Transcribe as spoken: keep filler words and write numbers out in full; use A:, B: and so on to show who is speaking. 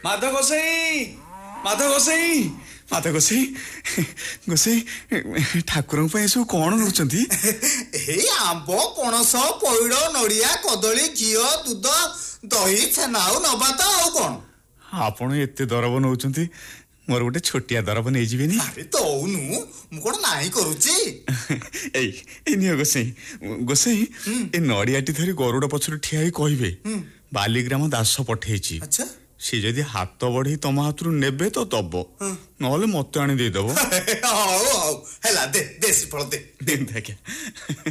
A: ମାଧ ଗୋସାଇଁ, ମାଧ ଗୋସାଇଁ, ମାଧ ଗୋସାଇଁ, ଗୋସାଇଁ ଠାକୁରଙ୍କ ପାଇଁ ଏସବୁ କଣ ନଉଛନ୍ତି?
B: ଏଇ ଆମ୍ବ, ପଣସ, ପଇଡ଼, ନଡ଼ିଆ, କଦଳୀ, ଘିଅ, ଦୁଧ, ଦହି, ଛେନା ଆଉ ନବା ତ ଆଉ କଣ।
A: ଆପଣ ଏତେ ଦରବ ନଉଛନ୍ତି, ମୋର ଗୋଟେ ଛୋଟିଆ ଦରବ ନେଇଯିବେନି?
B: ଆରେ ଦଉନୁ, ମୁଁ କଣ ନାହିଁ କରୁଛି।
A: ଏଇ ଏଇ ନିଅ ଗୋସାଇଁ, ଗୋସାଇଁ ଏ ନଡ଼ିଆଟି ଧରି ଗରୁଡ଼ ପଛରୁ ଠିଆ ହେଇ କହିବେ ବାଲିଗ୍ରାମ ଦାସ ପଠେଇଛି।
B: ଆଚ୍ଛା,
A: ସେ ଯଦି ହାତ ବଢେଇ ତମ ହାତରୁ ନେବେ ତ ଦବ, ନହେଲେ ମତେ ଆଣି ଦେଇଦବ।
B: ହଉ ହଉ ହେଲା, ଦେ ଦେଶୀ ଫଳ ଦେ।
A: ଆଜ୍ଞା।